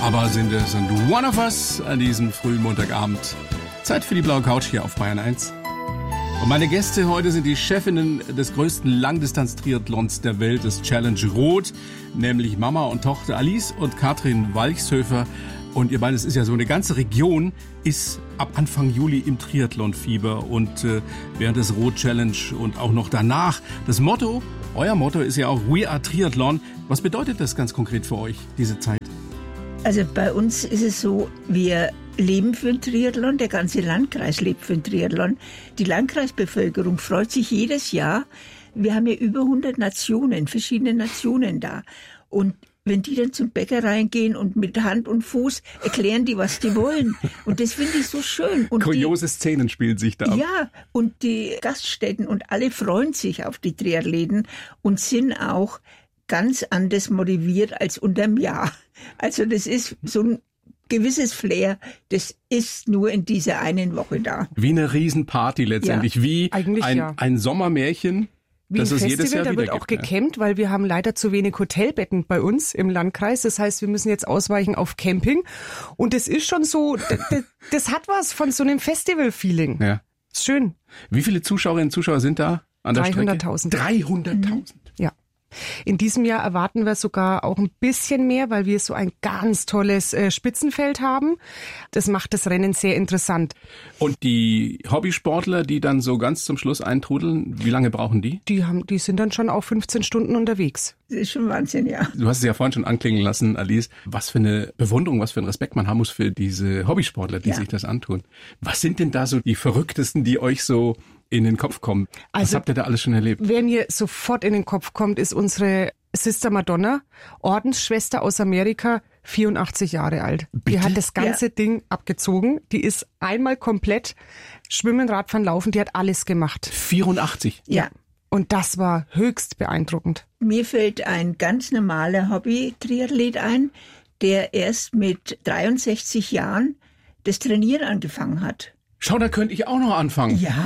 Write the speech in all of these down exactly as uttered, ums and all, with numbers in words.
Aber sind es und One of Us an diesem frühen Montagabend. Zeit für die blaue Couch hier auf Bayern eins. Und meine Gäste heute sind die Chefinnen des größten Langdistanz-Triathlons der Welt, des Challenge Rot, nämlich Mama und Tochter Alice und Katrin Walchshöfer. Und ihr beiden, es ist ja so, eine ganze Region ist ab Anfang Juli im Triathlon-Fieber und äh, während des Rot-Challenge und auch noch danach. Das Motto, euer Motto ist ja auch We are Triathlon. Was bedeutet das ganz konkret für euch, diese Zeit? Also bei uns ist es so, wir leben für den Triathlon, der ganze Landkreis lebt für den Triathlon. Die Landkreisbevölkerung freut sich jedes Jahr. Wir haben ja über hundert Nationen, verschiedene Nationen da. Und wenn die dann zum Bäcker reingehen und mit Hand und Fuß erklären die, was die wollen. Und das finde ich so schön. Und kuriose die, Szenen spielen sich da ab. Ja, und die Gaststätten und alle freuen sich auf die Triathleten und sind auch ganz anders motiviert als unterm Jahr. Also das ist so ein gewisses Flair, das ist nur in dieser einen Woche da. Wie eine Riesenparty letztendlich, ja, wie ein, ja. ein Sommermärchen. Wie das ein es Festival, jedes Jahr da wieder wird auch gibt, gecampt, ja. Weil wir haben leider zu wenig Hotelbetten bei uns im Landkreis. Das heißt, wir müssen jetzt ausweichen auf Camping. Und das ist schon so, das, das hat was von so einem Festival-Feeling. Ja. Ist schön. Wie viele Zuschauerinnen und Zuschauer sind da an der dreihunderttausend. Strecke? dreihunderttausend. Mhm. Ja. In diesem Jahr erwarten wir sogar auch ein bisschen mehr, weil wir so ein ganz tolles äh, Spitzenfeld haben. Das macht das Rennen sehr interessant. Und die Hobbysportler, die dann so ganz zum Schluss eintrudeln, wie lange brauchen die? Die haben, die sind dann schon auch fünfzehn Stunden unterwegs. Das ist schon Wahnsinn, ja. Du hast es ja vorhin schon anklingen lassen, Alice, was für eine Bewunderung, was für einen Respekt man haben muss für diese Hobbysportler, die ja. sich das antun. Was sind denn da so die Verrücktesten, die euch so in den Kopf kommen? Was also, habt ihr da alles schon erlebt? Wer mir sofort in den Kopf kommt, ist unsere Sister Madonna, Ordensschwester aus Amerika, vierundachtzig Jahre alt. Bitte? Die hat das ganze ja. Ding abgezogen. Die ist einmal komplett Schwimmen, Radfahren, Laufen, die hat alles gemacht. vierundachtzig? Ja. Und das war höchst beeindruckend. Mir fällt ein ganz normaler Hobby-Triathlet ein, der erst mit dreiundsechzig Jahren das Trainieren angefangen hat. Schau, da könnte ich auch noch anfangen. Ja,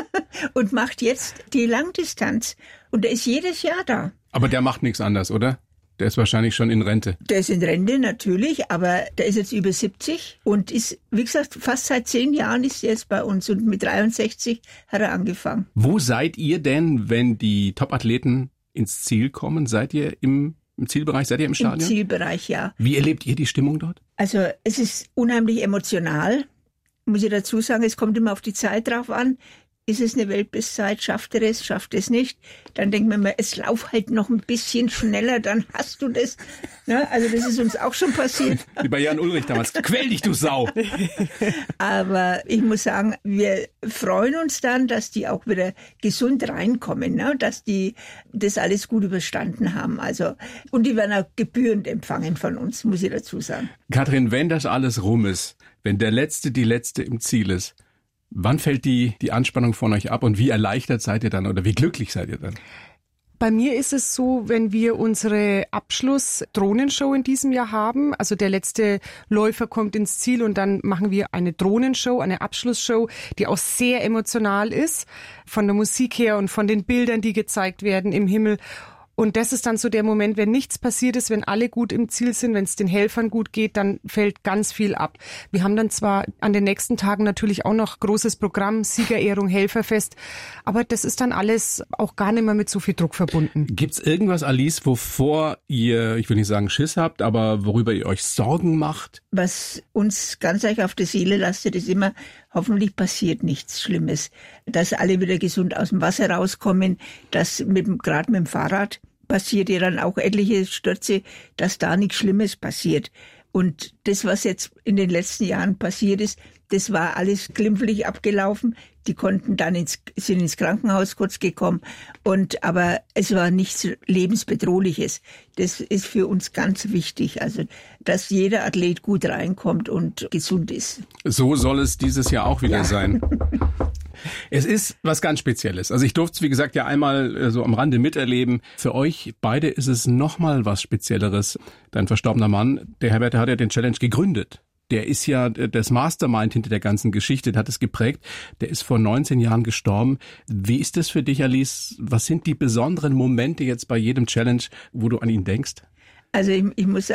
und macht jetzt die Langdistanz. Und der ist jedes Jahr da. Aber der macht nichts anderes, oder? Der ist wahrscheinlich schon in Rente. Der ist in Rente, natürlich, aber der ist jetzt über siebzig und ist, wie gesagt, fast seit zehn Jahren ist er jetzt bei uns und mit dreiundsechzig hat er angefangen. Wo seid ihr denn, wenn die Top-Athleten ins Ziel kommen? Seid ihr im, im Zielbereich, seid ihr im Stadion? Im Zielbereich, ja. Wie erlebt ihr die Stimmung dort? Also es ist unheimlich emotional. Muss ich dazu sagen, es kommt immer auf die Zeit drauf an. Ist es eine Weltbestzeit? Schafft er es? Schafft es nicht? Dann denkt man mal, es lauf halt noch ein bisschen schneller, dann hast du das. Ja, also das ist uns auch schon passiert. Wie bei Jan Ulrich damals. Quäl dich, du Sau! Aber ich muss sagen, wir freuen uns dann, dass die auch wieder gesund reinkommen, ne? Dass die das alles gut überstanden haben. Also, und die werden auch gebührend empfangen von uns, muss ich dazu sagen. Katrin, wenn das alles rum ist, wenn der Letzte, die Letzte im Ziel ist, wann fällt die, die Anspannung von euch ab und wie erleichtert seid ihr dann oder wie glücklich seid ihr dann? Bei mir ist es so, wenn wir unsere Abschluss-Drohnenshow in diesem Jahr haben, also der letzte Läufer kommt ins Ziel und dann machen wir eine Drohnenshow, eine Abschlussshow, die auch sehr emotional ist, von der Musik her und von den Bildern, die gezeigt werden im Himmel. Und das ist dann so der Moment, wenn nichts passiert ist, wenn alle gut im Ziel sind, wenn es den Helfern gut geht, dann fällt ganz viel ab. Wir haben dann zwar an den nächsten Tagen natürlich auch noch großes Programm, Siegerehrung, Helferfest, aber das ist dann alles auch gar nicht mehr mit so viel Druck verbunden. Gibt's irgendwas, Alice, wovor ihr, ich will nicht sagen Schiss habt, aber worüber ihr euch Sorgen macht? Was uns ganz euch auf der Seele lastet, ist immer, hoffentlich passiert nichts Schlimmes. Dass alle wieder gesund aus dem Wasser rauskommen, dass mit dem, gerade mit dem Fahrrad passiert ja dann auch etliche Stürze, dass da nichts Schlimmes passiert. Und das, was jetzt in den letzten Jahren passiert ist, das war alles glimpflich abgelaufen. Die konnten dann ins, sind ins Krankenhaus kurz gekommen. Und, aber es war nichts Lebensbedrohliches. Das ist für uns ganz wichtig. Also, dass jeder Athlet gut reinkommt und gesund ist. So soll es dieses Jahr auch wieder ja. sein. Es ist was ganz Spezielles. Also ich durfte es, wie gesagt, ja einmal so am Rande miterleben. Für euch beide ist es nochmal was Spezielleres. Dein verstorbener Mann, der Herbert, der hat ja den Challenge gegründet. Der ist ja das Mastermind hinter der ganzen Geschichte, der hat es geprägt. Der ist vor neunzehn Jahren gestorben. Wie ist das für dich, Alice? Was sind die besonderen Momente jetzt bei jedem Challenge, wo du an ihn denkst? Also ich, ich muss sagen,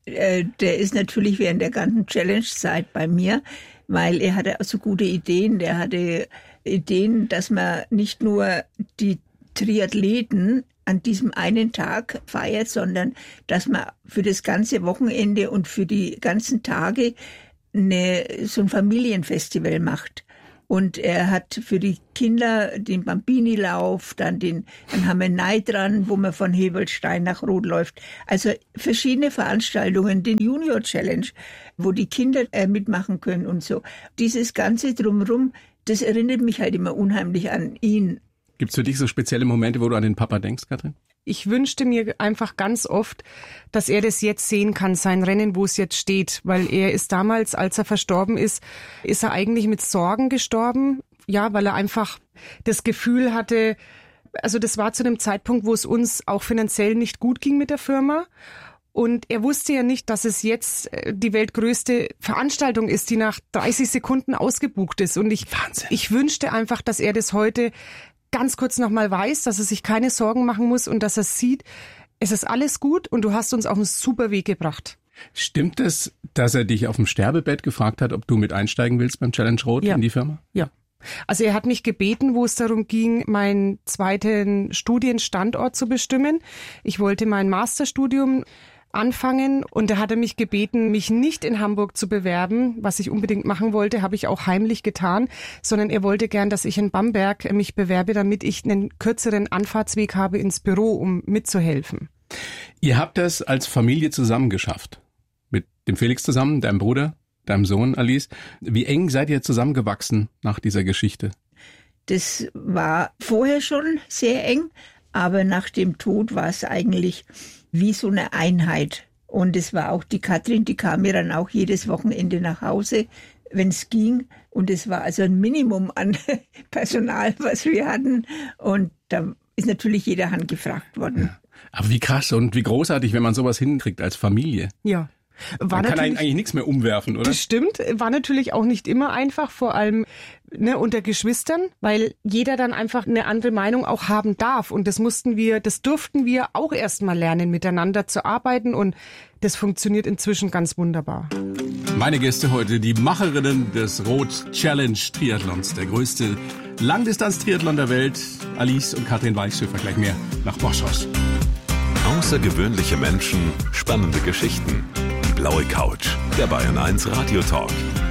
äh, der ist natürlich während der ganzen Challenge-Zeit bei mir, weil er hatte auch so gute Ideen. Der hatte Ideen, dass man nicht nur die Triathleten an diesem einen Tag feiert, sondern dass man für das ganze Wochenende und für die ganzen Tage eine, so ein Familienfestival macht. Und er hat für die Kinder den Bambini-Lauf, dann den, dann haben wir Neid dran, wo man von Hebelstein nach Rot läuft. Also verschiedene Veranstaltungen, den Junior Challenge, wo die Kinder äh, mitmachen können und so. Dieses Ganze drumherum, das erinnert mich halt immer unheimlich an ihn. Gibt's für dich so spezielle Momente, wo du an den Papa denkst, Katrin? Ich wünschte mir einfach ganz oft, dass er das jetzt sehen kann, sein Rennen, wo es jetzt steht. Weil er ist damals, als er verstorben ist, ist er eigentlich mit Sorgen gestorben. Ja, weil er einfach das Gefühl hatte, also das war zu dem Zeitpunkt, wo es uns auch finanziell nicht gut ging mit der Firma. Und er wusste ja nicht, dass es jetzt die weltgrößte Veranstaltung ist, die nach dreißig Sekunden ausgebucht ist. Und ich, ich wünschte einfach, dass er das heute ganz kurz nochmal weiß, dass er sich keine Sorgen machen muss und dass er sieht, es ist alles gut und du hast uns auf einen super Weg gebracht. Stimmt es, dass er dich auf dem Sterbebett gefragt hat, ob du mit einsteigen willst beim Challenge Rot ja. in die Firma? Ja. Also er hat mich gebeten, wo es darum ging, meinen zweiten Studienstandort zu bestimmen. Ich wollte mein Masterstudium anfangen und da hat er mich gebeten, mich nicht in Hamburg zu bewerben, was ich unbedingt machen wollte, habe ich auch heimlich getan, sondern er wollte gern, dass ich in Bamberg mich bewerbe, damit ich einen kürzeren Anfahrtsweg habe ins Büro, um mitzuhelfen. Ihr habt das als Familie zusammen geschafft, mit dem Felix zusammen, deinem Bruder, deinem Sohn Alice. Wie eng seid ihr zusammengewachsen nach dieser Geschichte? Das war vorher schon sehr eng, aber nach dem Tod war es eigentlich wie so eine Einheit. Und es war auch die Katrin, die kam mir dann auch jedes Wochenende nach Hause, wenn es ging. Und es war also ein Minimum an Personal, was wir hatten. Und da ist natürlich jeder Hand gefragt worden. Ja. Aber wie krass und wie großartig, wenn man sowas hinkriegt als Familie. Ja. War Man kann eigentlich nichts mehr umwerfen, oder? Das stimmt. War natürlich auch nicht immer einfach, vor allem ne, unter Geschwistern, weil jeder dann einfach eine andere Meinung auch haben darf. Und das mussten wir, das durften wir auch erst mal lernen, miteinander zu arbeiten. Und das funktioniert inzwischen ganz wunderbar. Meine Gäste heute, die Macherinnen des Rot Challenge Triathlons, der größte Langdistanz-Triathlon der Welt, Alice und Katrin Weichshöfer. Gleich mehr nach Boschhaus. Außergewöhnliche Menschen, spannende Geschichten. Die blaue Couch, der Bayern eins Radio Talk.